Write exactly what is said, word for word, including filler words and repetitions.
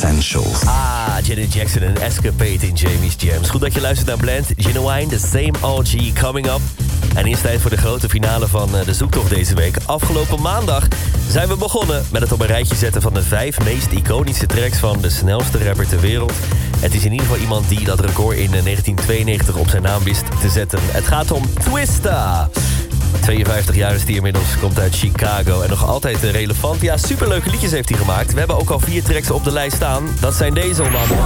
Essentials. Ah, Janet Jackson en Escapade in Jamie's Jams. Goed dat je luistert naar Blend. Genuine, The Same O G coming up. En is tijd voor de grote finale van de zoektocht deze week. Afgelopen maandag zijn we begonnen met het op een rijtje zetten van de vijf meest iconische tracks van de snelste rapper ter wereld. Het is in ieder geval iemand die dat record in negentien tweeënnegentig op zijn naam wist te zetten. Het gaat om Twista. tweeënvijftig jaar is hij inmiddels, komt uit Chicago en nog altijd relevant. Ja, superleuke liedjes heeft hij gemaakt. We hebben ook al vier tracks op de lijst staan. Dat zijn deze onder andere.